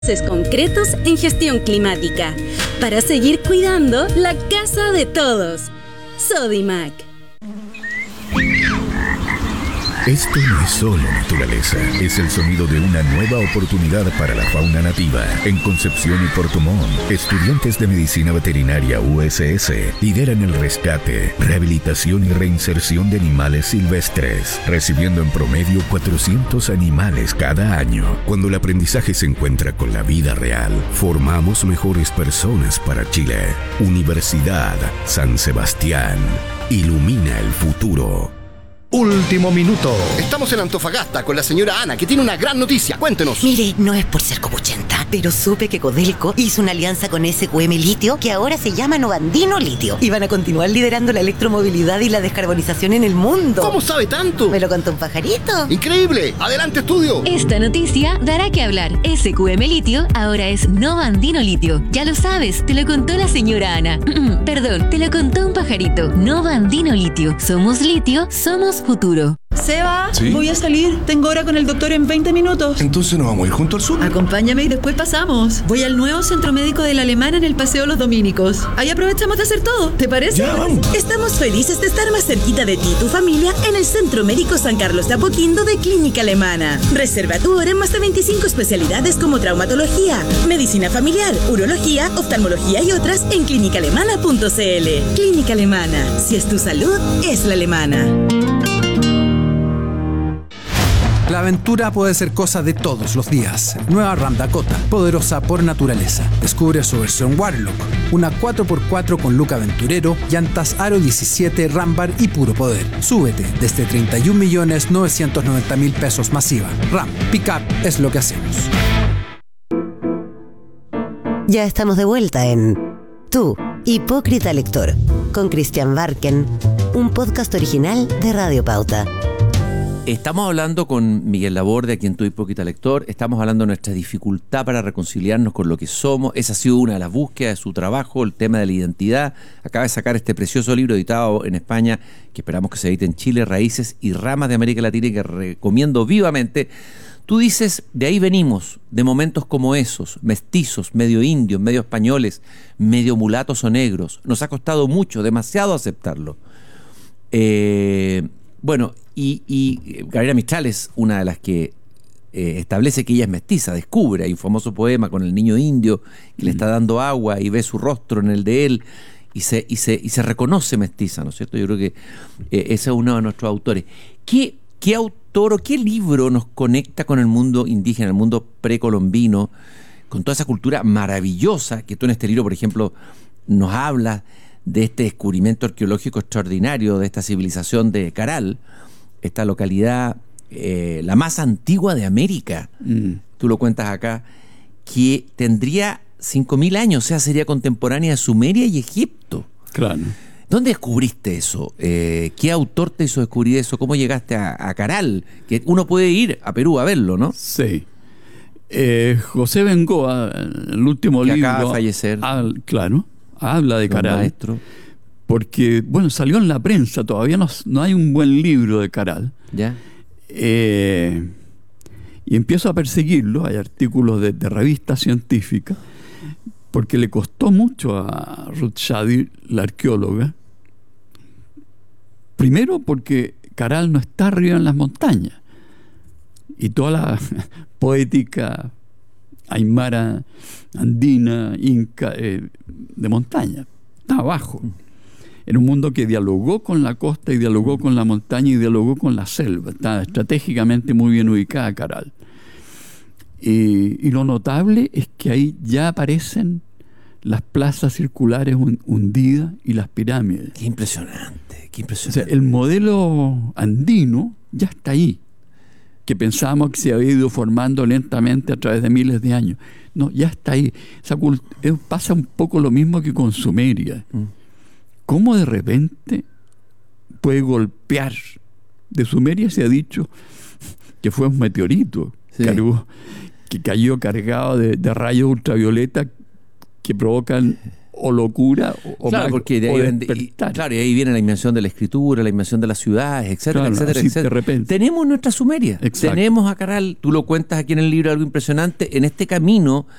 Concretos en gestión climática para seguir cuidando la casa de todos. Sodimac. Esto no es solo naturaleza, es el sonido de una nueva oportunidad para la fauna nativa. En Concepción y Puerto Montt, estudiantes de Medicina Veterinaria USS lideran el rescate, rehabilitación y reinserción de animales silvestres, recibiendo en promedio 400 animales cada año. Cuando el aprendizaje se encuentra con la vida real, formamos mejores personas para Chile. Universidad San Sebastián. Ilumina el futuro. Último minuto. Estamos en Antofagasta con la señora Ana, que tiene una gran noticia. Cuéntenos. Mire, no es por ser copuchenta, pero supe que Codelco hizo una alianza con SQM Litio, que ahora se llama Novandino Litio, y van a continuar liderando la electromovilidad y la descarbonización en el mundo. ¿Cómo sabe tanto? ¿Me lo contó un pajarito? ¡Increíble! ¡Adelante, estudio! Esta noticia dará que hablar. SQM Litio ahora es Novandino Litio. Ya lo sabes, te lo contó la señora Ana. Perdón, te lo contó un pajarito. Novandino Litio. Somos litio, somos futuro. Seba, ¿Sí? Voy a salir. Tengo hora con el doctor en 20 minutos. Entonces nos vamos a ir junto al sur. Acompáñame y después pasamos. Voy al nuevo centro médico de la Alemana en el Paseo Los Dominicos. Ahí aprovechamos de hacer todo. ¿Te parece? Ya, vamos. Estamos felices de estar más cerquita de ti y tu familia en el Centro Médico San Carlos de Apoquindo de Clínica Alemana. Reserva tu hora en más de 25 especialidades como traumatología, medicina familiar, urología, oftalmología y otras en clínicaalemana.cl. Clínica Alemana. Si es tu salud, es la alemana. La aventura puede ser cosa de todos los días. Nueva Ram Dakota, poderosa por naturaleza. Descubre su versión Warlock, una 4x4 con look aventurero, llantas Aro 17, Rambar y puro poder. Súbete desde 31.990.000 pesos masiva. Ram, pick-up es lo que hacemos. Ya estamos de vuelta en Tú, Hipócrita Lector, con Christian Barken, un podcast original de Radio Pauta. Estamos hablando con Miguel Laborde, a quien tu hipócrita lector. Estamos hablando de nuestra dificultad para reconciliarnos con lo que somos. Esa ha sido una de las búsquedas de su trabajo, el tema de la identidad. Acaba de sacar este precioso libro editado en España, que esperamos que se edite en Chile, Raíces y Ramas de América Latina, y que recomiendo vivamente. Tú dices, de ahí venimos, de momentos como esos, mestizos, medio indios, medio españoles, medio mulatos o negros. Nos ha costado mucho, demasiado aceptarlo. Bueno, y Gabriela Mistral es una de las que establece que ella es mestiza, descubre. Hay un famoso poema con el niño indio que le está dando agua y ve su rostro en el de él y se reconoce mestiza, ¿no es cierto? Yo creo que ese es uno de nuestros autores. ¿Qué autor o qué libro nos conecta con el mundo indígena, el mundo precolombino, con toda esa cultura maravillosa que tú en este libro, por ejemplo, nos hablas de este descubrimiento arqueológico extraordinario de esta civilización de Caral, esta localidad, la más antigua de América, tú lo cuentas acá, que tendría 5.000 años, o sea, sería contemporánea de Sumeria y Egipto. Claro. ¿Dónde descubriste eso? ¿Qué autor te hizo descubrir eso? ¿Cómo llegaste a Caral? Que uno puede ir a Perú a verlo, ¿no? Sí. José Bengoa, el último libro... Que acaba de fallecer. Claro, habla de Caral. Maestro. Porque, bueno, salió en la prensa, todavía no hay un buen libro de Caral. ¿Ya? Y empiezo a perseguirlo, hay artículos de revistas científicas, porque le costó mucho a Ruth Shady, la arqueóloga. Primero porque Caral no está arriba en las montañas. Y toda la poética aymara, andina, inca, de montaña, está abajo. En un mundo que dialogó con la costa y dialogó con la montaña y dialogó con la selva. Está estratégicamente muy bien ubicada Caral. Y lo notable es que ahí ya aparecen las plazas circulares hundidas y las pirámides. Qué impresionante, qué impresionante. O sea, el modelo andino ya está ahí, que pensábamos que se había ido formando lentamente a través de miles de años. No, ya está ahí. Pasa un poco lo mismo que con Sumeria. ¿Cómo de repente puede golpear? De Sumeria se ha dicho que fue un meteorito, sí, que cayó cargado de rayos ultravioleta que provocan o locura o claro, porque de ahí, claro, y ahí viene la invención de la escritura, la invención de las ciudades, etcétera, claro, etcétera, así etcétera. de repente. Tenemos nuestra Sumeria. Exacto. Tenemos a Caral, tú lo cuentas aquí en el libro, algo impresionante, en este camino